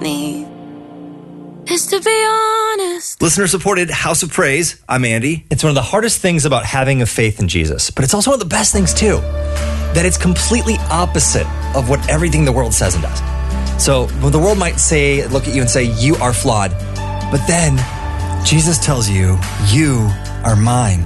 me is to be honest. Listener-supported House of Praise. I'm Andy. It's one of the hardest things about having a faith in Jesus, but it's also one of the best things too, that it's completely opposite of what everything the world says and does. So the world might say, look at you and say, you are flawed, but then Jesus tells you, you are mine.